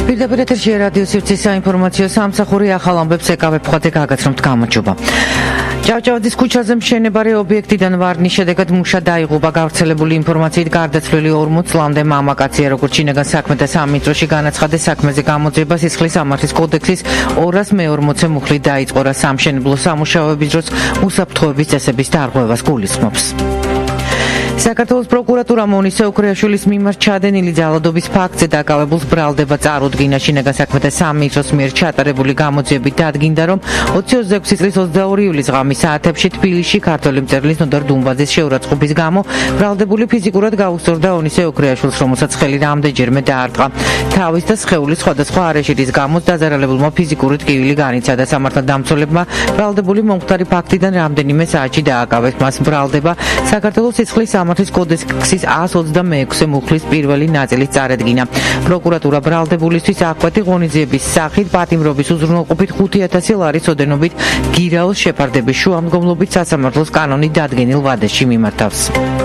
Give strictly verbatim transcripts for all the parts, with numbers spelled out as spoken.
პირდაპირ ეთერში რადიო სივრცის საინფორმაციო სამსახური ახალ ამბებს ეკავებ ხოთე გაგაცნობთ გამარჯობა. ჭავჭავაძის ქუჩაზე მშენებარე ობიექტიდან ვარნის შედეგად მუშა დაიღუპა. გავრცელებული ინფორმაციით გარდაცვლილი ორმოც წლამდე მამაკაცია, როგორც შინაგან საქმეთა სამინისტროში განაცხადეს, საქმეზე გამოძიება სისხლის სამართლის კოდექსის ორას მეორმოცე მუხლით დაიწყო, რა სამშენებლო სამუშაოების დროს უსაფრთხოების წესების დარღვევას გულისხმობს. საქართველოს პროკურატურა მონისე ოქრიაშვილის მიმართ ჩადენილი ძალადობის ფაქტზე დაკავებულს ბრალდება წარუდგინა. შინაგან საქმეთა სამინისტროს მიერ ჩატარებული გამოძიებით დადგინდა, რომ ოცი ოცდაექვსი წლის ოცდაორი ივლისის ღამის საათებში თბილისში ქართველი მწერლის ნოდარ დუმბაძის შეურაცხყოფის გამო ბრალდებული ფიზიკურად გაუსწორდა ონისე ოქრიაშვილს, რომელსაც ხელი რამდენჯერმე დაარტყა. თავის და სხეულის სხვადასხვა არეშირის გამო დაზარალებულმა ფიზიკური ტკივილი განიცადა. სამართალდამცველებმა ბრალდებული მომხდარი ფაქტიდან რამდენიმე საათში დააკავეს. მას ბრალდება საქართველოს სისხლის სამართლის კოდექსის ას ოცდამეექვსე მუხლის პირველი ნაწილის წარედგინა. პროკურატურა ბრალდებულისთვის აღკვეთი ღონისძიების სახით პატიმრობის უზრუნველყოფით ხუთი ათასი ლარის ოდენობით გირაოს შეფარდების შუამდგომლობით სასამართლოს კანონით დადგენილ ვადაში მიმართავს.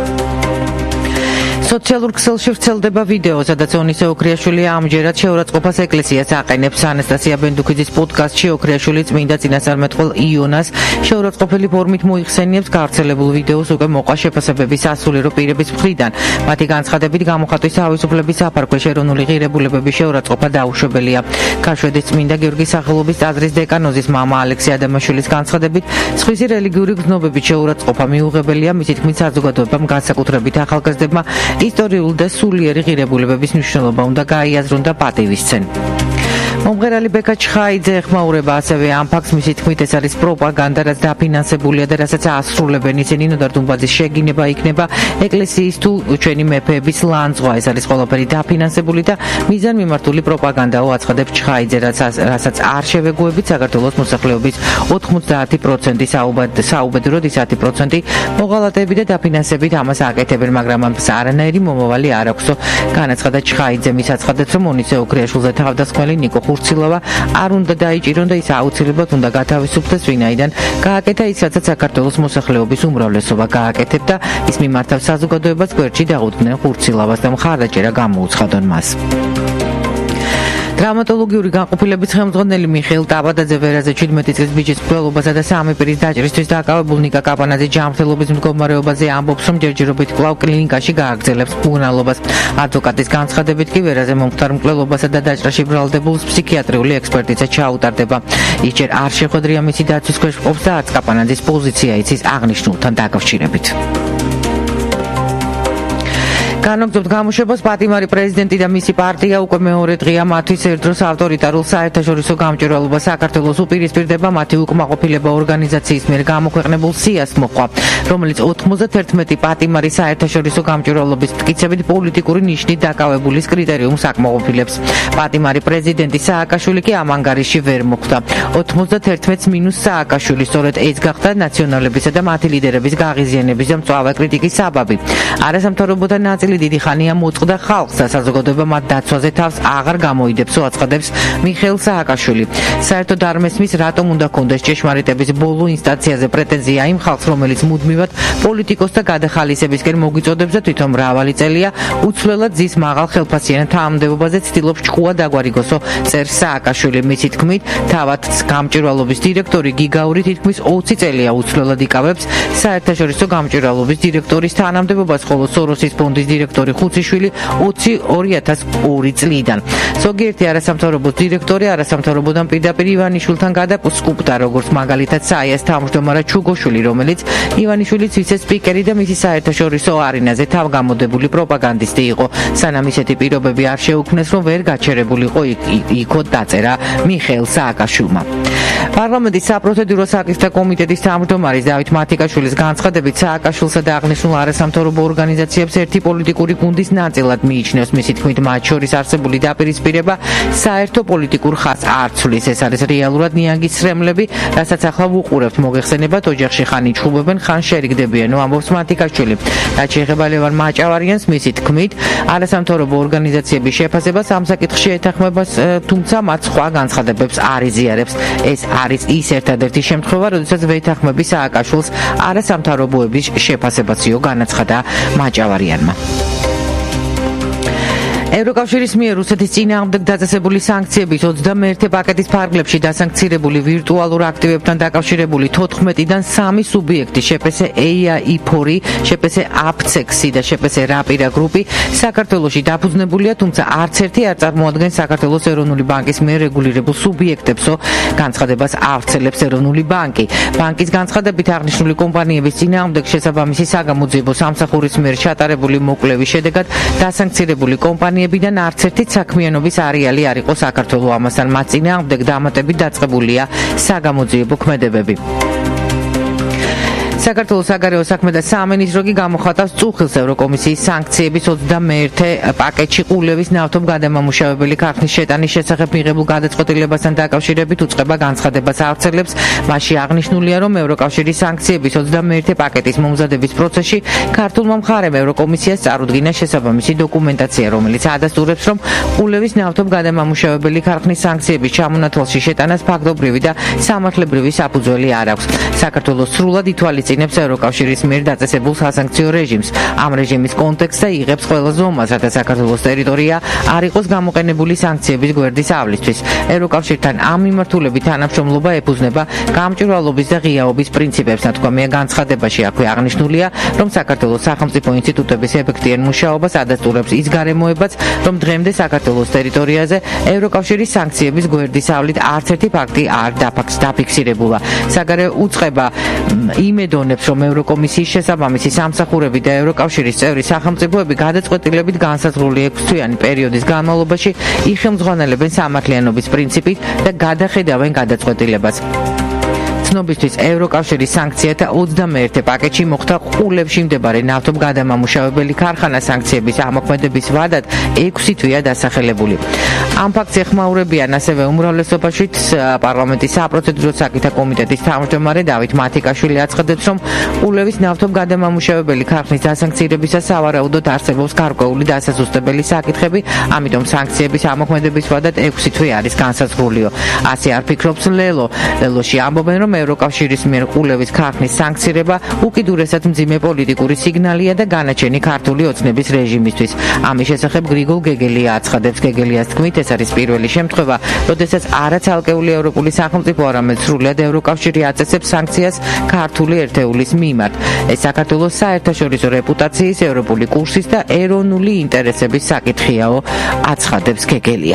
სოციალურ ქსელში ვრცელდება ვიდეო, სადაც ონისე ოქრიაშვილი ამჯერად შეურაცხყოფას ეკლესიას აყენებს. ანასტასია ბენდუქიძის პოდკასტში ოქრიაშვილი წმინდა წინასწარმეტყველ იონას შეურაცხყოფელი ფორმით მოიხსენიებს. გავრცელებულ ვიდეოს უკვე მოყვა შეფასებების სასულიერო პირების მხრიდან. მათი განცხადებით, გამოხატვის თავისუფლების საფარქვეში ეროვნული ღირებულებების შეურაცხყოფა დაუშვებელია. ქაშვედის წმინდა გიორგის სახელობის ტაძრის დეკანოზის მამა ალექსი ადამაშვილის განცხადებით, სხვისი რელიგიური გზნობებით შეურაცხყოფა მიუღებელია. მისი თქმით, საზოგადოებამ განსაკუთრებით ახალგაზრდებმა ისტორიული და სულიერი ღირებულებების მნიშვნელობა უნდა გაიაზრონ და პატივისცენ. მომღერალი ბექა ჩხაიძე ეხმაურება ასევე ამ ფაქტს, მისი თქმით, ეს არის პროპაგანდა, რაც დაფინანსებულია და რასაც ასრულებენ ისინი. ნოდარ დუმბაძის შეგინება იქნება ეკლესიის თუ ჩვენი მეფეების ლანძღვა. ეს არის ყველაფერი დაფინანსებული და მიზანმიმართული პროპაგანდაო, აცხადებს ჩხაიძე, რასაც არ შევეგუებით. საქართველოს მოსახლეობის ოთხმოცდაათი პროცენტი საუბედუროდ ის ათი პროცენტი მოღალატეები და დაფინანსებით ამას აკეთებენ, მაგრამ ამას არანაირი მომავალი არ აქვსო. განაცხადა ჩხაიძე, მის აცხადებს, რომ ონისე ოქრიაშვილზე თავდასხმელი ნიკო ხურცილავა არ უნდა დაიჭირონ და ის აუცილებლად უნდა გათავისუფლდეს, ვინაიდან გააკეთა ის, რასაც საქართველოს მოსახლეობის უმრავლესობა გააკეთებდა. ის მიმართავს საზოგადოებას გვერდში დაღუდგნენ ხურცილავას და მხარდაჭერა გამოუცხადონ მას. დრამატოლოგიური განყოფილების ხელმძღვანელი მიხეილ ტაბადაძე ვერაზე ჩვიდმეტი წლის ბიჭის მკვლელობასა და სამი პირის დაჭრისთვის დაკავებულ ნიკა კაპანაძის ჯანმრთელობის მდგომარეობაზე ამბობს, რომ ჯერჯერობით კვლავ კლინიკაში გააგრძელებს მკურნალობას. ადვოკატის განცხადებით კი ვერაზე მომხდარ მკვლელობასა და დაჭრაში ბრალდებულს ფსიქიატრიული ექსპერტიზა ჩაუტარდება. ის ჯერ არ შეხვედრია მისი დაცვის ქვეშ მყოფს და არც კაპანაძის პოზიცია იცის აღნიშნულთან დაკავშირებით. განაგრძობთ გამოშვებას. პატიმარი პრეზიდენტი და მისი პარტია უკვე მეორე დღეა მათთვის ერთდროს ავტორიტარულ საერთაშორისო გამჭვირვალობა საქართველოს უპირისპირდება. მათი უკმაყოფილება ორგანიზაციის მიერ გამოქვეყნებულ სიას მოჰყვა, რომელიც ოთხმოცდაერთმეტი პატიმარი საერთაშორისო გამჭვირვალობის მტკიცებით პოლიტიკური ნიშნით დაკავებულის კრიტერიუმს აკმაყოფილებს. პატიმარი პრეზიდენტი სააკაშვილი კი ამ ანგარიშში ვერ მოხვდა. ოთხმოცდაერთმეტს მინუს სააკაშვილი, სწორედ ეს გახდა ნაციონალებისა და მათი ლიდერების გაღიზიანების და მწვავე კრიტიკის საბაბი. არასამთავრობოთა ნაწილი დიდი ხანია მოწყდა ხალხს და საზოგადოება მათ დაცვაზე თავს აღარ გამოიდებს, აცხადებს მიხეილ სააკაშვილი. საერთოდ არ მესმის, რატომ უნდა კონდეს ჭეშმარიტების ბოლო ინსტანციაზე პრეტენზია იმ ხალხს, რომელიც მუდმივად პოლიტიკოსთა გადახალისებისკენ მოგვიწოდებს და თვითონ მრავალი წელია უცვლელად ზის მაღალ ხელფასიან თანამდებობაზე, ცდილობს ჭკუა დაგვარიგოსო, წერს სააკაშვილი. მისი თქმით, თავად გამჭვირვალობის დირექტორი გიგაური თითქმის ოცი წელია უცვლელად იკავებს საერთაშორისო გამჭვირვალობის დირექტორის თანამდებობას, ხოლო სოროსის ფონდის დირექტორი ხუციშვილი ოცი ორი ათას ორი წლიდან. ზოგიერთი არასამთავრობოს დირექტორი არასამთავრობოდან პირდაპირ ივანიშვილთან გადაკუსკუპტა, როგორც მაგალითად საიას თავმჯდომარე ჩუგოშვილი, რომელიც ივანიშვილის ვიცე-სპიკერი და მისი საერთაშორისო არენაზე თავგამოდებული პროპაგანდისტი იყო. სანამ ისეთი პირობები არ შეუქმნეს, რომ ვერ გაჩერებულიყო იქო დაწერა მიხეილ სააკაშვილმა. პარლამენტის საპროცედურო საკითხთა კომიტეტის თავმჯდომარის დავით მათიკაშვილის განცხადებით, სააკაშვილსა და აღნიშნულ არასამთავრობო ორგანიზაციებს ერთი პოლიტიკური გუნდის ნაწილად მიიჩნევს. მისი თქმით, მათ შორის არსებული დაპირისპირება საერთო პოლიტიკურ ხაზს არ ცვლის. ეს არის რეალურად ნიანგის ცრემლები, რასაც ახლა ვუყურებთ. მოგეხსენებათ, ოჯახში ხან იჩხუბებენ, ხან შერიგდებიან, ამბობს მათიკაშვილი. რაც შეეხება ლევან მაჭავარიანს, მისი თქმით, არასამთავრობო ორგანიზაციების შეფასებას ამ საკითხში ეთანხმება, თუმცა მათ სხვა განცხადებებს არ იზიარებს. ეს არის ის ერთადერთი შემთხვევა, როდესაც ვეთანხმები სააკაშვილს არასამთავრობოების შეფასებაციო, განაცხადა მაჭავარიანმა. ევროკავშირის მიერ რუსეთის წინააღმდეგ დაწესებული სანქციების ოცდამეერთე პაკეტის ფარგლებში დასანქცირებული ვირტუალურ აქტივებთან დაკავშირებული თოთხმეტიდან სამი სუბიექტი შეპესე ეია-იფორი, შეპესე აფცექსი და შეპესე რაპირა გრუპი საქართველოში დაფუძნებულია, თუმცა არც ერთი არ წარმოადგენს საქართველოს ეროვნული ბანკის მიერ რეგულირებულ სუბიექტებსო განცხადებას ავრცელებს ეროვნული ბანკი. ბანკის განცხადებით აღნიშნული კომპანიების წინააღმდეგ შესაბამისი საგამოძიებო სამსახურის მიერ ჩატარებული მოკვლევის შედეგად დასანქცირებული კომპანიებიდან არც ერთი საქმიანობის არეალი არ იყო საქართველოს, ამასთან მათ წინააღმდეგ დამატებით დაწყებულია საგამოძიებო ქმედებები. საქართველოს საგარეო საქმეთა სამინისტრო კი გამოხატავს წუხილს ევროკომისიის სანქციების ოცდამეერთე პაკეტში ყულევის ნავთობ გადამამუშავებელი ქარხნის შეტანის შესახებ მიღებულ გადაწყვეტილებასთან დაკავშირებით უწყება განცხადებას ავრცელებს. მასში აღნიშნულია, რომ ევროკავშირის სანქციების ოცდამეერთე პაკეტის მომზადების პროცესში ქართულმა მხარემ ევროკომისიას წარუდგინა შესაბამისი დოკუმენტაცია, რომელიც ადასტურებს, რომ ყულევის ნავთობ გადამამუშავებელი ქარხნის სანქციების ჩამონათვალში შეტანას ფაქტობრივი და სამართლებრივი საფუძველი არ აქვს. საქართველოს სრულად ითვალისწინებს ევროკავშირის მიერ დაწესებულ სასანქციო რეჟიმს. ამ რეჟიმის კონტექსტზე იღებს ყველა ზომას, რათა საქართველოს ტერიტორია არ იყოს გამოყენებული სანქციების გვერდის ავლისთვის. ევროკავშირთან ამ მიმართულებით თანამშრომლობა ეფუძნება გამჭვირვალობის და ღიაობის პრინციპებს. ნათქვამია განცხადებაში აქვე აღნიშნულია, რომ საქართველოს სახელმწიფო ინსტიტუტების ეფექტიან მუშაობას ადასტურებს ის გარემოებაც, რომ დღემდე საქართველოს ტერიტორიაზე ევროკავშირის სანქციების გვერდის ავლით არც ერთი ფაქტი არ დაფიქსირებულა. საგარეო უწყება იმედო რომ ევროკომისიის შესაბამისი სამსახურები და ევროკავშირის წევრი სახელმწიფოები გადაწყვეტილებით განსაზღვრული ექვსთვიანი პერიოდის განმავლობაში იხელმძღვანელებენ სამართლიანობის პრინციპით და გადახედავენ გადაწყვეტილებას. ცნობისთვის ევროკავშირის სანქციათა ოცდამეერთე პაკეტში მოხდა ყულებში მდებარე ნავთობ გადამამუშავებელი ქარხანა სანქციების ამოქმედების ვადად ექვსი თვეა დასახელებული. ამ ფაქტს ეხმაურებიან ასევე უმრავლესობაშიც პარლამენტის საპროცედურო საკითხთა კომიტეტის თავმჯდომარე დავით მათიკაშვილი აცხადებს, რომ ყულევის ნავთობ გადამამუშავებელი ქარხნის დასანქცირებისას სავარაუდოდ არსებობს გარკვეული დასაზუსტებელი საკითხები, ამიტომ სანქციების ამოქმედების ვადად ექვსი თვე არის განსაზღვრულიო. ასე არ ფიქრობს ლელო. ლელოში ამბობენ, რომ ევროკავშირის მიერ ყულევის ქარხნის სანქცირება უკიდურესად მძიმე პოლიტიკური სიგნალია და განაჩენი ქართული ოცნების რეჟიმისთვის. ამის შესახებ გრიგოლ გეგელია აცხადებს. გეგელიას თქმით, ეს არის პირველი შემთხვევა, როდესაც არა ცალკეული ევროპული სახელმწიფო, არამედ სრულად ევროკავშირი აწესებს სანქციას ქართული ერთეულის მიმართ. ეს საქართველოს საერთაშორისო რეპუტაციის, ევროპული კურსის და ეროვნული ინტერესების საკითხიაო, აცხადებს გეგელია.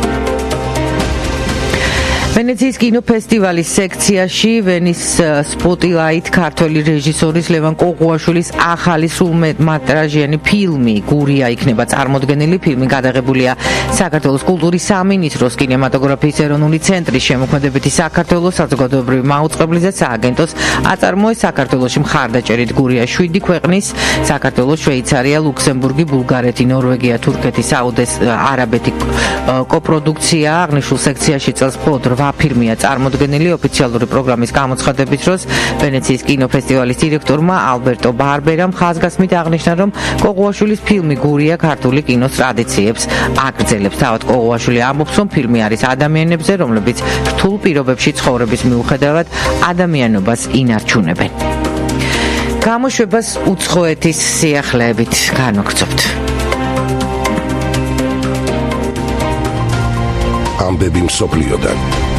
ვენეციის კინოფესტივალის სექციაში ვენის სპოტლაით ქართველი რეჟისორის ლევან კოღუაშვილის ახალი სრულმეტრაჟიანი ფილმი გურია იქნება წარმოდგენილი. ფილმი გადაღებულია საქართველოს კულტურის სამინისტროს კინემატოგრაფიის ეროვნული ცენტრის შემოქმედებითი საქართველოს საზოგადოებრივი მაუწყებლის და სააგენტოს აწარმოეს. საქართველოში მხარდაჭერით გურია შვიდი ქვეყნის საქართველოს, შვეიცარია, ლუქსემბურგი, ბულგარეთი, ნორვეგია, თურქეთი, საუდე არაბეთი კოპროდუქცია. აღნიშნულ სექციაში წელს მხოლოდ ფილმია წარმოდგენილი. ოფიციალური პროგრამის გამოცხადების დროს ვენეციის კინოფესტივალის დირექტორმა ალბერტო ბარბერამ ხაზგასმით აღნიშნა, რომ კოღუაშვილის ფილმი გურია ქართული კინოს ტრადიციებს აგრძელებს. თავად კოღუაშვილი ამბობს, რომ ფილმი არის ადამიანებზე, რომლებიც რთულ პირობებში ცხოვრების მიუხედავად ადამიანობას ინარჩუნებენ. გამოშვებას უცხოეთის სიახლეებით განვაგრძობთ. ამბები მსოფლიოდან.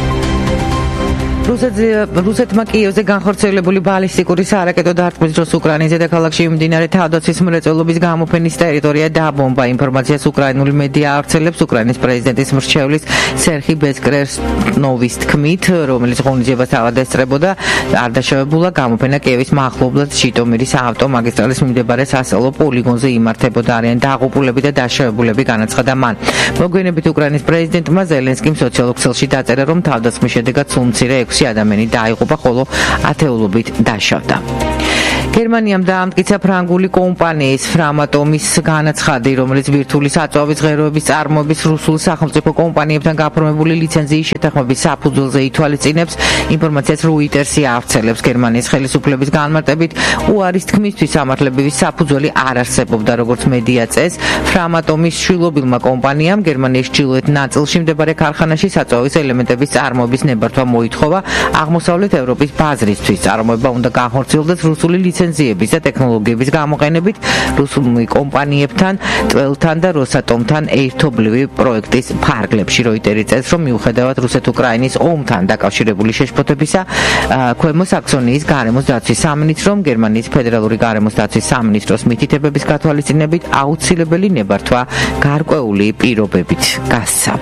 რუსეთმა კიევზე განხორციელებული ბალისტიკური სარაკეტო დარტყმის დროს უკრაინის დედაქალაქში მიმდინარე თავდაცვის მრეწველობის გამოფენის ტერიტორია დაბომბა. ინფორმაციას უკრაინული მედია ავრცელებს. უკრაინის პრეზიდენტის მრჩევლის სერხი ბესკრესნოვის თქმით, რომელიც ღონისძიებას თავად ესწრებოდა, არ დაშავებულა გამოფენა კიევის მახლობლად ჟიტომირის ავტომაგისტრალის მიმდებარე სასწავლო პოლიგონზე იმართებოდა. არიან დაღუპულები და დაშავებულები, განაცხადა მან. მოგვიანებით უკრაინის პრეზიდენტმა ზელენსკიმ სოციალურ ქსელში დაწერა, რომ თავდაცვის შედეგად სულ მცირე ექვსი ადამიანი დაიღუპა, ხოლო ათეულობით დაშავდა. გერმანიამ დაამტკიცა ფრანგული კომპანიის ფრამატომის განაცხადი, რომელიც ბირთვული საწვავის ღეროების წარმოების რუსულ სახელმწიფო კომპანიებთან გაფორმებული ლიცენზიის შეთანხმების საფუძველზე ითვალისწინებს. ინფორმაციას როიტერსი ავრცელებს. გერმანიის ხელისუფლების განმარტებით უარის თქმისთვის სამართლებრივი საფუძველი არ არსებობდა. როგორც მედია წეს, ფრამატომის შვილობილმა კომპანიამ გერმანიის ჩრდილოეთ ნაწილში მდებარე ქარხანაში საწვავის ელემენტების წარმოების ნებართვა მოითხოვა აღმოსავლეთ ევროპის ბაზრისთვის. წარმოება უნდა განხორციელდეს რუსული ლიცენზიის ლიცენზიების და ტექნოლოგიების გამოყენებით რუსული კომპანიებთან, ტველთან და როსატომთან ერთობლივი პროექტის ფარგლებში. როიტერი წერს, რომ მიუხედავად რუსეთ-უკრაინის ომთან დაკავშირებული შეშფოთებისა, ქვემო საქსონიის გარემოს დაცვის სამინისტრომ გერმანიის ფედერალური გარემოს დაცვის სამინისტროს მითითებების გათვალისწინებით აუცილებელი ნებართვა გარკვეული პირობებით გასცა.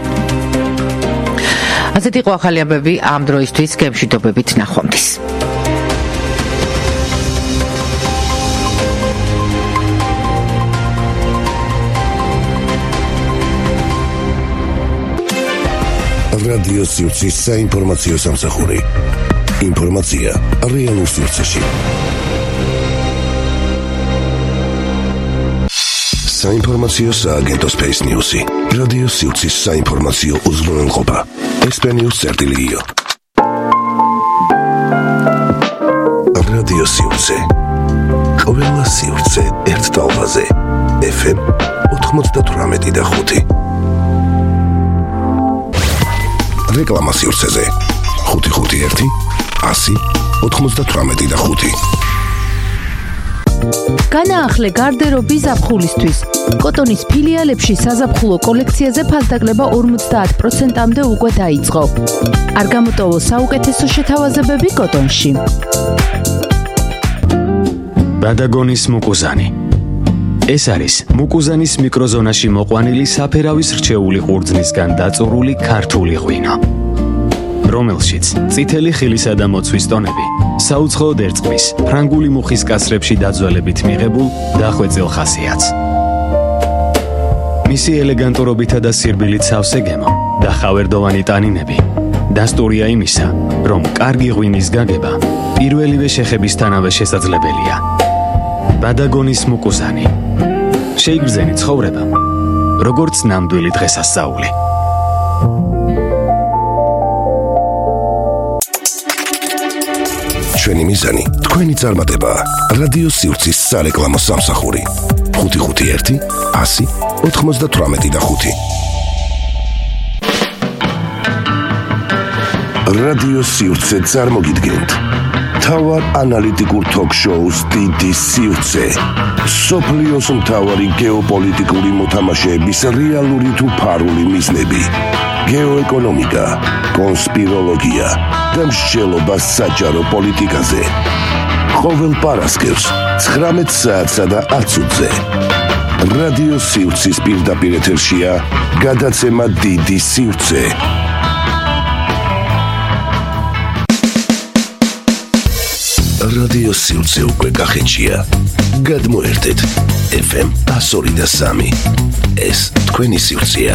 ასეთი იყო ახალი ამბები ამ დროისთვის, გემშვიდობებით ნახვამდის. რადიო სივრცის საინფორმაციო სამსახური. ინფორმაცია რეალურ სივრცეში. საინფორმაციო სააგენტო Space News-ი. რადიო სივრცის საინფორმაციო უზრუნველყოფა. ესპენიუს წერტილიო. რადიო სივრცე. ყველა სივრცე ერთ ტალღაზე. ეფ ემ ოთხმოცდათვრამეტი და ხუთი. რეკლამა სივრცეზე. ხუთი ხუთი ერთი ასი ოთხმოცდათვრამეტი და ხუთი. განაახლე გარდერობი ზაფხულისთვის. კოტონის ფილიალებში საზაფხულო კოლექციაზე ფასდაკლება ორმოცდაათ პროცენტამდე უკვე დაიწყო. არ გამოტოვო საუკეთესო შეთავაზებები კოტონში. ბადაგონის მუკუზანი. ეს არის მუკუზანის მიკროზონაში მოყვანილი საფერავის რჩეული ყურძნისგან დაწურული ქართული ღვინო, რომელშიც წითელი ხილისა და მოცვის ტონები საუცხოოდ ერწყმის ფრანგული მუხის კასრებში დაძველებით მიღებულ დახვეწილ ხასიათს. მისი ელეგანტურობითა და სირბილით სავსე გემო და ხავერდოვანი ტანინები დასტურია იმისა, რომ კარგი ღვინის გაგება პირველივე შეხებისთანავე შესაძლებელია. ბადაგონის მუკუზანი. შეიგრძენი ცხოვრება, როგორც ნამდვილი დღესასწაული. ჩვენი მიზანი, თქვენი წარმატება. რადიო სივრცის სარეკლამო სამსახური. ხუთი ხუთი ერთი ასი ოთხმოცდათვრამეტი და ხუთი. რადიო სივრცე წარმოგიდგენთ მთავარ ანალიტიკურ თოქ-შოუს დიდი სივრცე. სოფლიოს მთავარი გეოპოლიტიკური მოთამაშეების რეალური თუ ფარული მიზნები, გეოეკონომიკა, კონსპიროლოგია და მსჯელობა საჯარო პოლიტიკაზე. ყოველ პარასკევს ცხრამეტ საათსა და ათ წუთზე. რადიო სივრცის პირდაპირ ეთერშია გადაცემა დიდი სივრცე. რადიო სივრცე უკვე გახეთშია. გადმოერთეთ ეფ ემ ათას ორი და სამი. ეს თქვენი სივრცეა.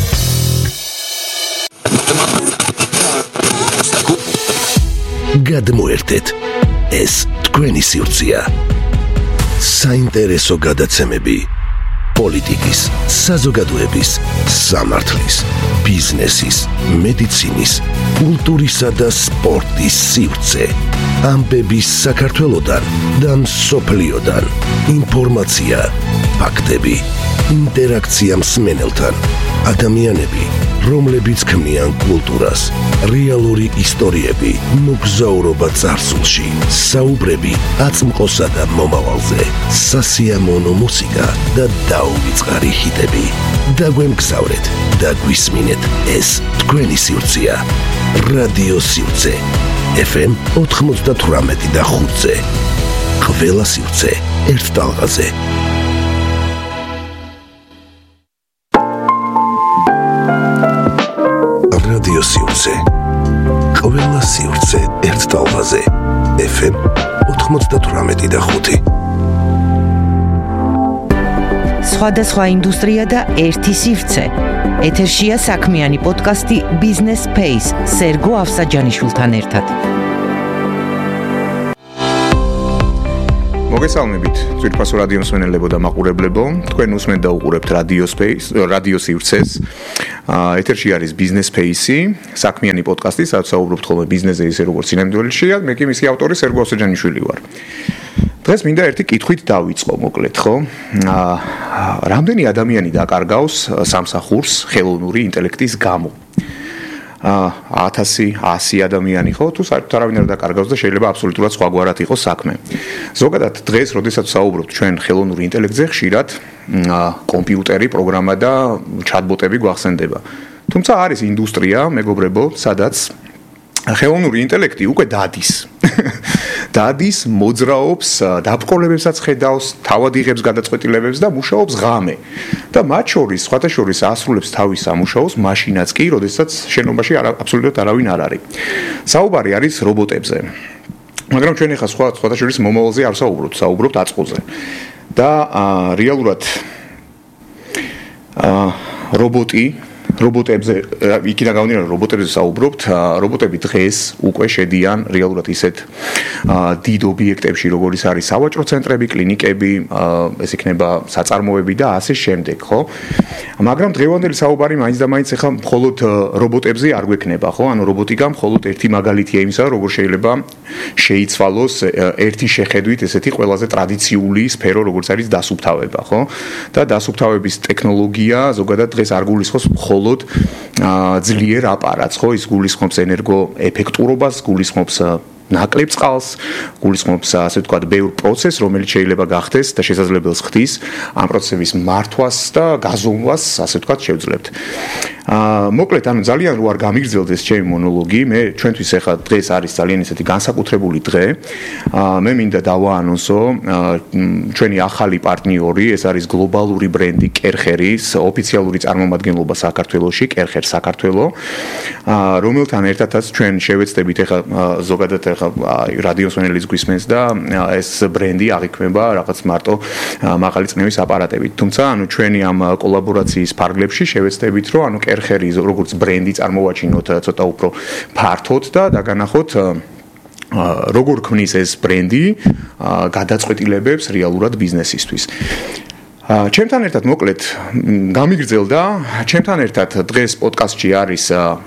გადმოერთეთ. ეს თქვენი სივრცეა. საინტერესო გადაცემები პოლიტიკის, საზოგადოების, სამართლის, ბიზნესის, მედიცინის, კულტურისა და სპორტის სივრცე. ამბები საქართველოდან და მსოფლიოდან. ინფორმაცია, ფაქტები, ინტერაქცია მსმენელთან. ადამიანები, რომლებიც ქმნიან კულტურას, რეალური ისტორიები, მოგზაურობა წარსულში, საუბრები აწმყოსა და მომავალზე, სასიამოვნო მუსიკა და დაუვიწყარი ჰიტები. დაგვემგზავრეთ და გვისმინეთ, ეს თქვენი სივრცეა. რადიო სივრცე. ეფ ემ ოთხმოცდათვრამეტი და ხუთზე. ყველა სივრცე ერთ ტალღაზე. რადიო სივრცე. ყველა სივრცე ერთ ტალღაზე. ეფ ემ ოთხმოცდათვრამეტი და ხუთი. სხვადასხვა ინდუსტრია და ერთი სივრცე. ეთერშია საქმიანი პოდკასტი Business Space სერგო ავსაჯანიშვილთან ერთად. მოგესალმებით, ძვირფასო რადიო მსმენელებო და მაყურებლებო. თქვენ უსმენთ და უყურებთ რადიო Space, რადიო სივრცეს. ეთერში არის Business Space, საქმიანი პოდკასტი, სადაც საუბრობთ ხოლმე ბიზნესზე, ისე როგორც სინამდვილეში. მე კი მისი ავტორი სერგო ავსაჯანიშვილი ვარ. დღეს მინდა ერთი კითხვით დავიწყო, მოკლედ, ხო? რამდენი ადამიანი დაკარგავს სამსახურს ხელოვნური ინტელექტის გამო? ათასი, ასი ადამიანი ხო, თუ საერთოდ არავინ არ დაკარგავს და შეიძლება აბსოლუტურად სხვაგვარად იყოს საქმე. ზოგადად დღეს, როდესაც ვსაუბრობთ ჩვენ ხელოვნური ინტელექტზე, ხშირად კომპიუტერი, პროგრამა და ჩატბოტები გვახსენდება. თუმცა არის ინდუსტრია, მეგობრებო, სადაც ხელოვნური ინტელექტი უკვე დადის. დადის, მოძრაობს, დაბრკოლებებსაც ხედავს, თავად იღებს გადაწყვეტილებებს და მუშაობს ღამე. და მათ შორის, სხვათა შორის ასრულებს თავის სამუშაოს მაშინაც კი, როდესაც შენობაში აბსოლუტურად არავინ არ არის. საუბარი არის რობოტებზე. მაგრამ ჩვენ ახლა სხვა სხვათა შორის მომავალზე არ საუბრობთ, საუბრობთ აწყოზე. და რეალურად რობოტი რობოტებზე, იქიდან გამომდინარე, რობოტებზე საუბრობთ, რობოტები დღეს უკვე შედიან რეალურად ისეთ დიდ ობიექტებში, როგორიც არის სავაჭრო ცენტრები, კლინიკები, ეს იქნება საწარმოები და ასე შემდეგ, ხო? მაგრამ დღევანდელი საუბარი მაინც და მაინც ახლა მხოლოდ რობოტებზე არ გვექნება, ხო? ანუ რობოტიკა მხოლოდ ერთი მაგალითია იმისა, როგორ შეიძლება შეიცვალოს ერთი შეხედვით ესეთი ყველაზე ტრადიციული სფერო, როგორც არის დასუფთავება, ხო? და დასუფთავების ტექნოლოგია ზოგადად დღეს არ გულისხმობს მხოლოდ ძლიერ აპარატს, ხო, ის გულისხმობს ენერგოეფექტურობას, გულისხმობს ნაკლებ წყალს, გულისხმობს ასე ვთქვათ, ბევრ პროცესს, რომელიც შეიძლება გახდეს და შესაძლებელს ხდის ამ პროცესების მართვას და გაზომვას, ასე ვთქვათ, შევძლებთ. აა მოკლედ, ანუ ძალიან რო არ გამიგრძელდეს ჩემი მონოლოგი, მე ჩვენთვის ახლა დღეს არის ძალიან ისეთი განსაკუთრებული დღე. აა მე მინდა დავაანონსო ჩვენი ახალი პარტნიორი, ეს არის გლობალური ბრენდი კერხერის ოფიციალური წარმომადგენლობა საქართველოში, კერხერ საქართველო, აა რომელთან ერთადაც ჩვენ შევეცდებით ახლა ზოგადად რადიოს ვენელის გვისმენს და ეს ბრენდი აღიქმება რაღაც მარტო მაღალი წნევის აპარატებით. თუმცა, ანუ ჩვენი ამ კოლაბორაციის ფარგლებში შევეცდებით, რომ ანუ კერხერი როგორც ბრენდი წარმოვაჩინოთ ცოტა უფრო ფართოდ და დაგანახოთ როგორ ქმნის ეს ბრენდი გადაწყვეტილებებს რეალურად ბიზნესისთვის. ჩემთან ერთად მოკლედ გამიგრძელდა, ჩემთან ერთად დღეს პოდკასტში არის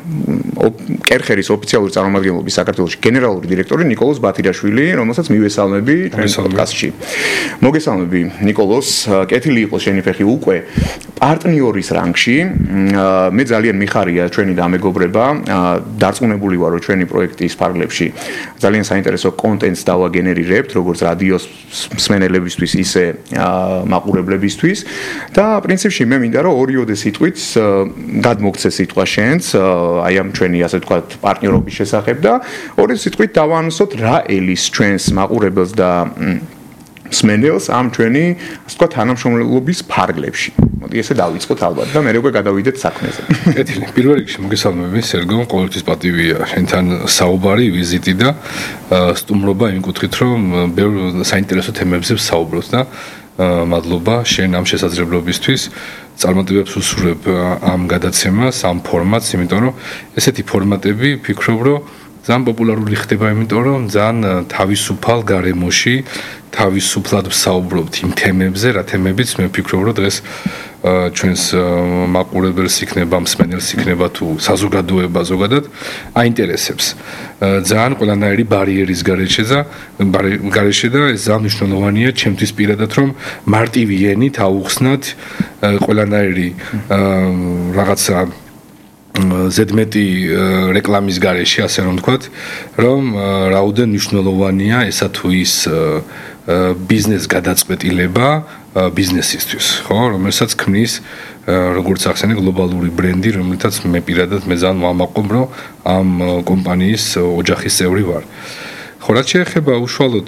კერხერის ოფიციალური წარმომადგენლობის საქართველოში გენერალური დირექტორი ნიკოლოზ ბათირაშვილი, რომელსაც მივესალმები ჩვენ პოდკასტში. მოგესალმები ნიკოლოზ, კეთილი იყოს შენი ფეხი უკვე პარტნიორის რანგში. მე ძალიან მიხარია ჩვენი დამეგობრება, დარწმუნებული ვარ, რომ ჩვენი პროექტის ფარგლებში ძალიან საინტერესო კონტენტს დავაგენერირებთ, როგორც რადიოს მსმენელებისთვის, ისე მაყურებლებისთვის. და პრინციპში მე მინდა რომ ორიოდე სიტყვით გადმოგცე სიტყვა შენს აი ამ ჩვენი ასე ვთქვათ პარტნიორობის შესახებ და ორი სიტყვით დავაანონსოთ რა ელის ჩვენს მაყურებელს და მსმენელს ამ ჩვენი ასე ვთქვათ თანამშრომლობის ფარგლებში. მოდი ესე დავიწყოთ ალბათ და მე უკვე გადავიდეთ საქმეზე. კეთილი. პირველ რიგში მოგესალმები სერგო, ყოველთვის პატივია შენთან საუბარი, ვიზიტი და სტუმრობა იმ კუთხით რომ ბევრ საინტერესო თემებზე ვსაუბროთ და მადლობა შენ ამ შესაძლებლობისთვის. წარმატებებს უსურვებ ამ გადაცემას, ამ ფორმატს, იმიტომ რომ ესეთი ფორმატები ვფიქრობ, რომ ძალიან პოპულარული ხდება, იმიტომ რომ ძალიან თავისუფალ გარემოში თავისუფლად ვსაუბრობთ იმ თემებზე, რა თემებიც მე ვფიქრობ, რომ დღეს ჩვენს მაყურებელს იქნება, მსმენელს იქნება თუ საზოგადოება ზოგადად აინტერესებს. ძალიან ყველანაირი ბარიერის გარეშე და გარეშე და ეს ძალიან მნიშვნელოვანია ჩემთვის პირადად, რომ მარტივი ენით აუხსნათ ყველანაირი რაღაცა ზედმეტი რეკლამის გარეშე, ასე რომ ვთქვათ, რომ რაუდენ მნიშვნელოვანია ესა თუ ის ბიზნეს გადაწყვეტილება ბიზნესისთვის, ხო, რომელსაც ქმნის როგორც ახსენე გლობალური ბრენდი, რომელთაც მე პირადად მე ძალიან ვამაყობ, რომ ამ კომპანიის ოჯახის წევრი ვარ. ხო, რაც შეეხება უშუალოდ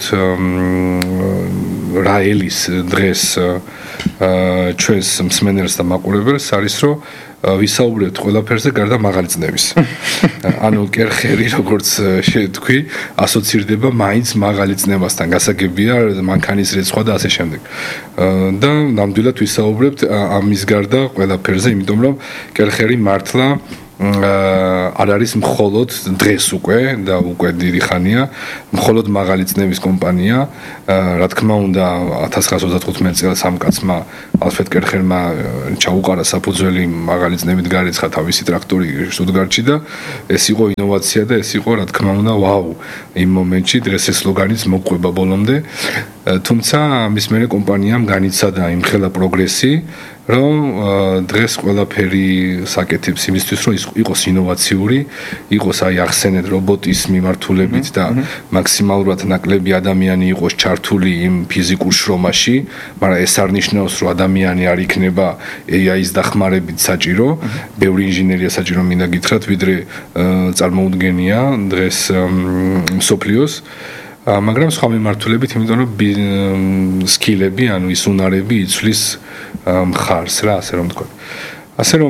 რა ელის დღეს ჩვენს მსმენელს და მაყურებელს არის, რომ ვისაუბრებთ ყველაფერზე გარდა მაღალი წნევის. ანუ კერხერი, როგორც შეთქვი, ასოცირდება მაინც მაღალი წნევასთან, გასაგებია, მანქანის რეცხვა და ასე შემდეგ. და ნამდვილად ვისაუბრებთ ამის გარდა ყველაფერზე, იმიტომ რომ კერხერი მართლა არ არის მხოლოდ დღეს უკვე და უკვე დიდი ხანია მხოლოდ მაღალი წნევის კომპანია. რა თქმა უნდა, ათას ცხრაასი ოცდათხუთმეტი წელს ამ კაცმა ალფრედ კერხერმა ჩაუყარა საფუძველი მაღალი წნევით გარიცხა თავისი ტრაქტორი შტუტგარტში და ეს იყო ინოვაცია და ეს იყო რა თქმა უნდა ვაუ იმ მომენტში დღეს ეს სლოგანიც მოყვება ბოლომდე. თუმცა მის მერე კომპანიამ განიცადა იმხელა პროგრესი, რომ დღეს ყველაფერი საკეთებს იმისთვის, რომ იყოს ინოვაციური, იყოს აი ახსენეთ რობოტის მიმართულებით და მაქსიმალურად ნაკლები ადამიანი იყოს ჩართული იმ ფიზიკურ შრომაში, მაგრამ ეს არ ნიშნავს, რომ ადამიანი არ იქნება ეი აის დახმარებით საჭირო, ბევრი ინჟინერია საჭირო მინდა გითხრათ, ვიდრე წარმოუდგენია დღეს მსოფლიოს. მაგრამ სხვა მიმართულებით, იმიტომ რომ სკილები, ანუ ის უნარები იცვლის მხარს რა, ასე რომ თქვა. ასე რომ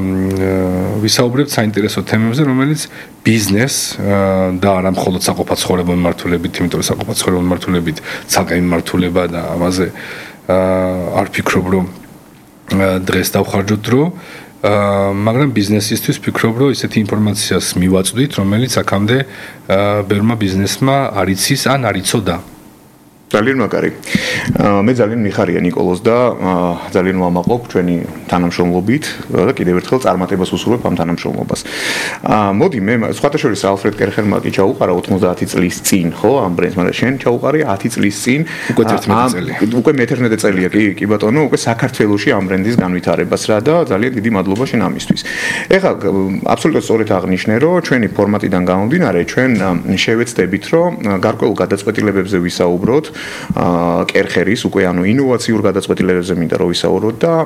ვისაუბრებთ საინტერესო თემებზე, რომელიც ბიზნეს და არა მხოლოდ საყოფაცხოვრებო მიმართულებით, იმიტომ რომ საყოფაცხოვრებო მიმართულებით ცალკე მიმართულება და ამაზე არ ფიქრობ, რომ დღეს დავხარჯოთ დრო. მაგრამ ბიზნესისთვის ვფიქრობ, რომ ისეთი ინფორმაციას მივაწვდით, რომელიც აქამდე ბევრმა ბიზნესმა არ იცის ან არ იცოდა. ძალიან მაგარი. მე ძალიან მიხარია ნიკოლოზ და ძალიან ვამაყობ ჩვენი თანამშრომლობით და კიდევ ერთხელ წარმატებას ვუსურვებ ამ თანამშრომლობას. მოდი მე სხვათა შორის ალფრედ კერხერმა კი ჩაუყარა ოცდაათი წლის წინ, ხო, ამ ბრენდს, მაგრამ შენ ჩაუყარი ათი წლის წინ, უკვე თერთმეტი წელი. უკვე მეთერთმეტი წელია, კი, კი ბატონო, უკვე საქართველოში ამ ბრენდის განვითარებას რა და ძალიან დიდი მადლობა შენ ამისთვის. ეხლა აბსოლუტურად სწორედ აღნიშნე, რომ ჩვენი ფორმატიდან გამომდინარე, ჩვენ შევეცდებით, რომ გარკვეულ გადაწყვეტილებებზე ვისაუბროთ. კერხერის უკვე ანუ ინოვაციურ გადაწყვეტილებებზე მინდა რომ ვისაუბროთ და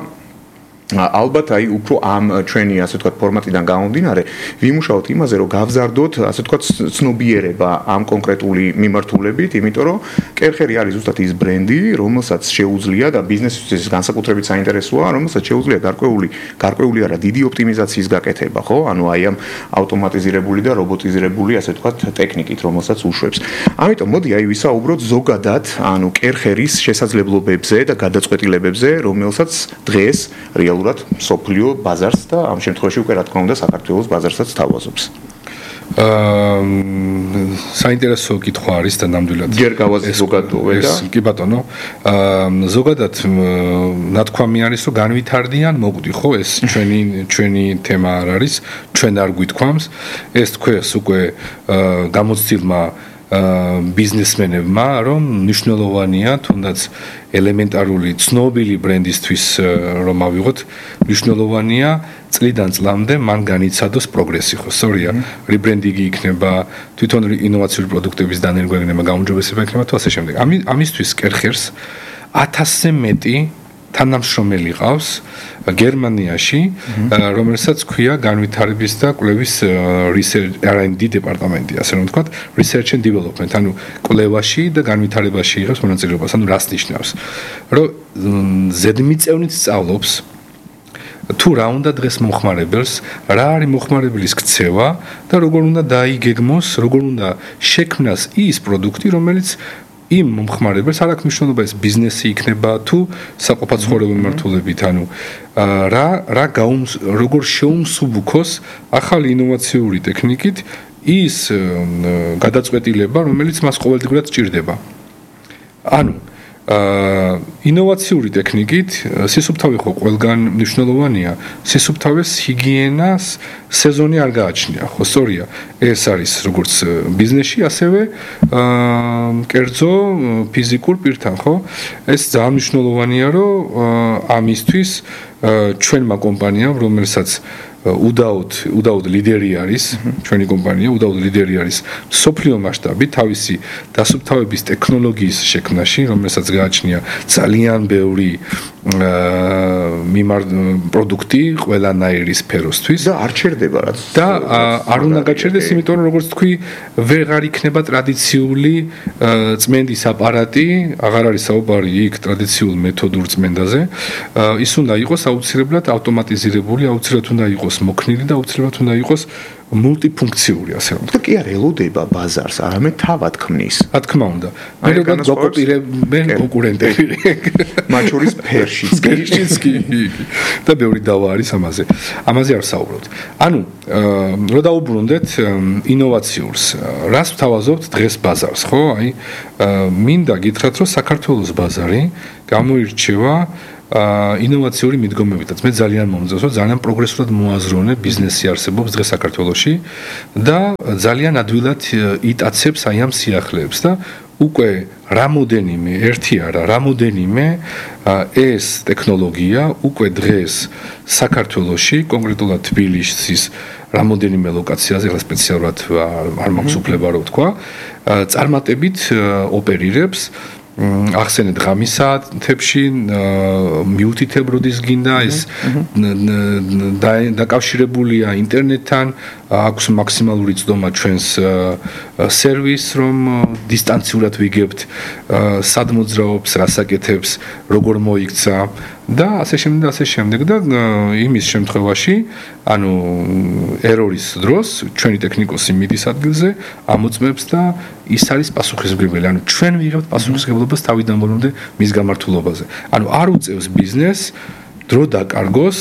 ალბათ აი უფრო ამ ჩვენი ასე ვთქვათ ფორმატიდან გამომდინარე ვიმუშაოთ იმაზე რომ გავზარდოთ ასე ვთქვათ ცნობიერება ამ კონკრეტული მიმართულებით, იმიტომ რომ კერხერი არის ზუსტად ის ბრენდი, რომელსაც შეუძლია და ბიზნესისთვის განსაკუთრებით საინტერესოა, რომელსაც შეუძლია გარკვეული გარკვეული არა დიდი ოპტიმიზაციის გაკეთება, ხო? ანუ აი ამ ავტომატიზირებული და რობოტიზირებული ასე ვთქვათ ტექნიკით, რომელსაც უშვებს. ამიტომ მოდი აი ვისაუბროთ ზოგადად, ანუ კერხერის შესაძლებლობებზე და გადაწყვეტილებებზე, რომელსაც დღეს რეალ სოფლიო ბაზარს და ამ შემთხვევაში უკვე რა თქმა უნდა საქართველოს ბაზარსაც თავაზობს. აა საინტერესო კითხვა არის და ნამდვილად ჯერ გავაზრდე ზოგადოვე და კი ბატონო, აა ზოგადად ნათქვამი არის რომ განვითარდიან მოგვდი ხო ეს ჩვენი ჩვენი თემა არ არის, ჩვენ არ გვითქვამს, ეს თქვენს უკვე გამოცდილმა ბიზნესმენებმა, რომ მნიშვნელოვანია თუნდაც ელემენტარული ცნობილი ბრენდისთვის რომ ავიღოთ, მნიშვნელოვანია წლიდან წლამდე მან განიცადოს პროგრესი, ხო, სწორია, ριბრენდინგი იქნება, თვითონ ინოვაციური პროდუქტების დანერგვა იქნება, გაუმჯობესება იქნება თუ ასე შემდეგ. ამისთვის კერხერს ათასზე მეტი თანამშრომელი ყავს გერმანიაში, რომელსაც ქვია განვითარების და კვლევის research R and D დეპარტამენტი, ასე რომ ვთქვათ, research and development, ანუ კვლევაში და განვითარებაში იღებს მონაწილეობას, ანუ რას ნიშნავს? რომ ზედმიწევნით სწავლობს თუ რა უნდა დღეს მომხმარებელს, რა არის მომხმარებლის ქცევა და როგორ უნდა დაიგეგმოს, როგორ უნდა შექმნას ის პროდუქტი, რომელიც იმ მომხმარებელს არ აქვს მნიშვნელობა ეს ბიზნესი იქნება თუ საყოფაცხოვრებო მიმართულებით, ანუ რა რა როგორ შეუმსუბუქოს ახალი ინოვაციური ტექნიკით ის გადაწყვეტილება, რომელიც მას ყოველდღურად სჭირდება. ანუ ინოვაციური ტექნიკით სისუფთავე ხო ყველგან მნიშვნელოვანია, სისუფთავეს ჰიგიენას სეზონი არ გააჩნია, ხო სწორია, ეს არის როგორც ბიზნესში, ასევე კერძო ფიზიკურ პირთან, ხო? ეს ძალიან მნიშვნელოვანია, რომ ამისთვის ჩვენმა კომპანიამ, რომელსაც უდაოდ უდაოდ ლიდერი არის, ჩვენი კომპანია უდაოდ ლიდერი არის სოფლიო მასშტაბით თავისი დასუფთავების ტექნოლოგიის შექმნაში, რომელსაც გააჩნია ძალიან ბევრი მიმართ პროდუქტი ყველანაირი სფეროსთვის და არ ჩერდება რაც და არ უნდა გაჩერდეს, იმიტომ რომ როგორც თქვი, ვეღარ იქნება ტრადიციული წმენდის აპარატი, აღარ არის საუბარი იქ ტრადიციულ მეთოდურ წმენდაზე, ის უნდა იყოს აუცილებლად ავტომატიზირებული, აუცილებლად უნდა იყოს მოქნილი და აუცილებლად უნდა იყოს მულტიფუნქციური, ასე რომ და კი არ ელოდება ბაზარს, არამედ თავად ქმნის. რა თქმა უნდა. მე როგორ გაკოპირებენ კონკურენტები. მათ შორის ფერშიც კი და ბევრი დავა არის ამაზე. ამაზე არ საუბრობთ. ანუ რო დაუბრუნდეთ ინოვაციურს, რას ვთავაზობთ დღეს ბაზარს, ხო? აი მინდა გითხრათ, რომ საქართველოს ბაზარი გამოირჩევა ინოვაციური მიდგომებითაც. მე ძალიან მომწონს, რომ ძალიან პროგრესულად მოაზროვნე ბიზნესი არსებობს დღეს საქართველოში და ძალიან ადვილად იტაცებს აი ამ სიახლეებს და უკვე რამოდენიმე ერთი არა, რამოდენიმე ეს ტექნოლოგია უკვე დღეს საქართველოში, კონკრეტულად თბილისის რამოდენიმე ლოკაციაზე, ახლა სპეციალურად არ მაქვს უფლება რო ვთქვა, წარმატებით ოპერირებს ახსენეთ ღამის საათებში მიუთითებ როდის გინდა ეს დაკავშირებულია ინტერნეტთან აქვს მაქსიმალური წდომა ჩვენს სერვისს რომ დისტანციურად ვიგებთ სად მოძრაობს რას აკეთებს როგორ მოიქცა და ასე შემდეგ და ასე შემდეგ და იმის შემთხვევაში ანუ ერორის დროს ჩვენი ტექნიკოსი მიდის ადგილზე ამოწმებს და ის არის პასუხისმგებელი ანუ ჩვენ ვიღებთ პასუხისმგებლობას თავიდან ბოლომდე მის გამართულობაზე ანუ არ უწევს ბიზნესს დრო დაკარგოს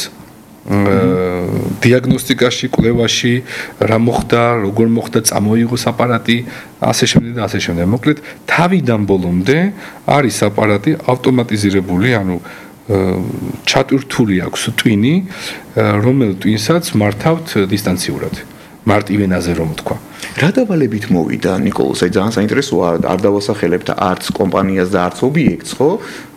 დიაგნოსტიკაში, კვლევაში, რა მოხდა, როგორ მოხდა, წამოიღოს აპარატი, ასე შემდეგ და ასე შემდეგ. მოკლედ, თავიდან ბოლომდე არის აპარატი ავტომატიზირებული, ანუ ჩატვირთული აქვს ტვინი, რომელ ტვინსაც მართავთ დისტანციურად. მარტივენაზე რომ ვთქვა. რა დავალებით მოვიდა ნიკოლოზ, აი ძალიან საინტერესოა, არ დავასახელებთ არც კომპანიას და არც ობიექტს, ხო?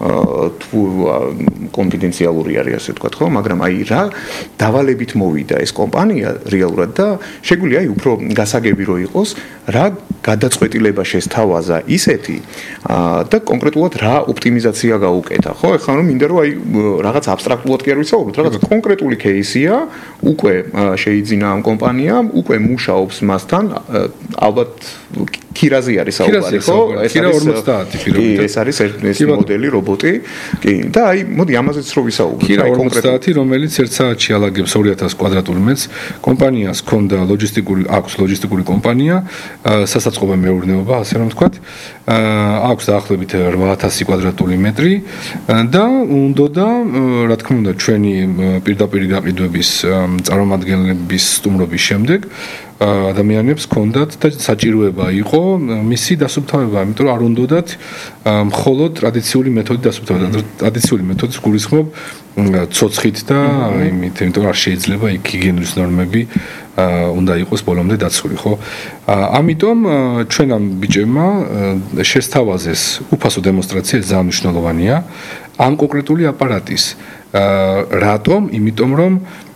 თუ კონფიდენციალური არის ასე ვთქვათ, ხო? მაგრამ აი რა დავალებით მოვიდა ეს კომპანია რეალურად და შეგვიძლია აი უფრო გასაგები რო იყოს, რა გადაწყვეტილება შესთავაზა ისეთი და კონკრეტულად რა ოპტიმიზაცია გაუკეთა, ხო? ეხლა რომ მინდა რომ აი რაღაც აბსტრაქტულად კი არ ვისაუბროთ, რაღაც კონკრეტული кейსია, უკვე შეიძინა ამ კომპანიამ, უკვე მუშაობს მასთან ალბათ ქირაზე არის საუბარი ხო? ეს არის ორმოცდაათი პირობითად. ეს არის ეს მოდელი რობოტი. კი, და აი მოდი ამაზეც რო ვისაუბროთ. ქირა ორმოცდაათი, რომელიც ერთ საათში ალაგებს ორი ათას კვადრატული მეტრს. კომპანიას ჰქონდა ლოჯისტიკური, აქვს ლოჯისტიკური კომპანია, სასაწყობე მეურნეობა, ასე რომ ვთქვათ. აქვს დაახლოებით რვა ათასი კვადრატული მეტრი და უნდოდა, რა თქმა უნდა, ჩვენი პირდაპირ გაყიდვების წარმომადგენლების სტუმრობის შემდეგ ადამიანებს ჰქონდათ და საჭიროება იყო მისი დასუფთავება, იმიტომ რომ არ უნდათ მხოლოდ ტრადიციული მეთოდით დასუფთავება. ტრადიციული მეთოდით გულისხმობ ცოცხით და იმით, იმიტომ რომ არ შეიძლება იქ ჰიგიენის ნორმები უნდა იყოს ბოლომდე დაცული, ხო? ამიტომ ჩვენ ამ ბიჭებმა შესთავაზეს უფასო დემონსტრაცია ძალიან მნიშვნელოვანია ამ კონკრეტული აპარატის. რატომ? იმიტომ რომ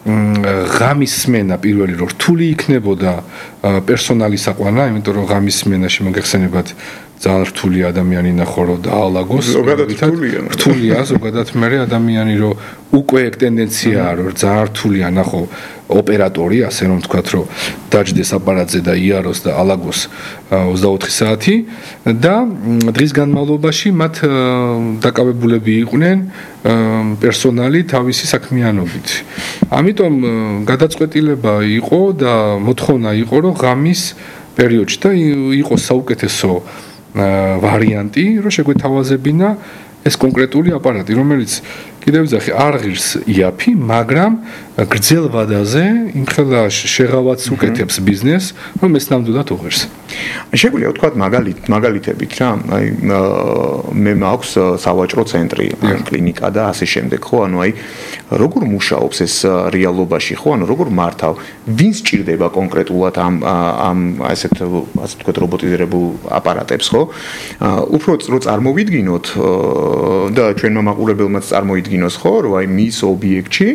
ღამის სმენა პირველი რომ რთული იქნებოდა პერსონალის აყვანა, იმიტომ რომ ღამის სმენაში მოგეხსენებათ ძალიან რთული ადამიანი ნახო რომ დაალაგოს. ზოგადად რთულია. რთულია, ზოგადად მე ადამიანი რომ უკვე ეგ ტენდენციაა რომ ძალიან რთულია ნახო ოპერატორი, ასე რომ ვთქვათ, რომ დაჯდეს აპარატზე და იაროს და ალაგოს ოცდაოთხი საათი და დღის განმავლობაში მათ დაკავებულები იყვნენ პერსონალი თავისი საქმიანობით. ამიტომ გადაწყვეტილება იყო და მოთხოვნა იყო, რომ ღამის პერიოდში და იყო საუკეთესო ვარიანტი, რომ შეგვეთავაზებინა ეს კონკრეტული აპარატი, რომელიც კიდევ ვიძახი, არ ღირს იაფი, მაგრამ გრძელ ვადაზე იმხელა შეღავაც უკეთებს ბიზნესს, რომ ეს ნამდვილად უღირს. შეგვიძლია ვთქვათ მაგალით, მაგალითებით რა, აი მე მაქვს სავაჭრო ცენტრი, კლინიკა და ასე შემდეგ, ხო, ანუ აი როგორ მუშაობს ეს რეალობაში, ხო, ანუ როგორ მართავ, ვინ სჭირდება კონკრეტულად ამ ამ ასეთ ასე ვთქვათ რობოტიზირებულ აპარატებს, ხო? უფრო რო წარმოვიდგინოთ და ჩვენმა მაყურებელმაც წარმოიდგინოს, ხო, რომ აი მის ობიექტში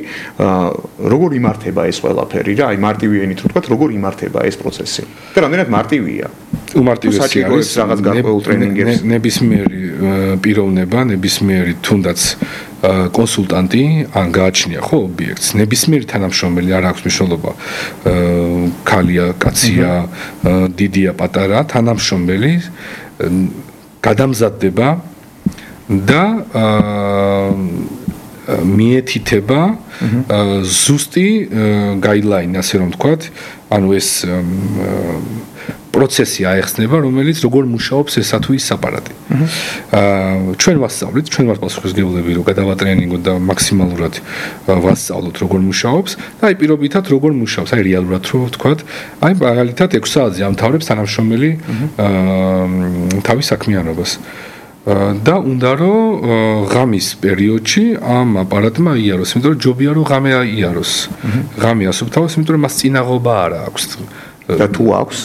როგორ იმართება ეს ყველაფერი რა, აი მარტივი ენით ვთქვათ, როგორ იმართება ეს პროცესი. და რამდენად მარტივია? უმარტივესი არის რაღაც გარკვეულ ტრენინგებს. ნებისმიერი პიროვნება, ნებისმიერი თუნდაც კონსულტანტი ან გააჩნია ხო ობიექტს, ნებისმიერი თანამშრომელი არ აქვს მნიშვნელობა ქალია, კაცია, დიდია, პატარა, თანამშრომელი გადამზადდება და მიეთითება ზუსტი გაიდლაინი, ასე რომ ვთქვათ, ანუ ეს პროცესი აეხსნება, რომელიც როგორ მუშაობს ესა თუ ის აპარატი. ჩვენ ვასწავლით, ჩვენ ვართ პასუხისმგებლები, რომ გადავატრენინგოთ და მაქსიმალურად ვასწავლოთ, როგორ მუშაობს და აი პირობითად როგორ მუშაობს, აი რეალურად რო ვთქვათ, აი მაგალითად ექვსი საათზე ამთავრებს თანამშრომელი თავის საქმიანობას. და უნდა რომ ღამის პერიოდში ამ აპარატმა იაროს, იმიტომ რომ ჯობია რომ ღამე იაროს. ღამე ასუფთავოს, იმიტომ რომ მას წინაღობა არა აქვს. და თუ აქვს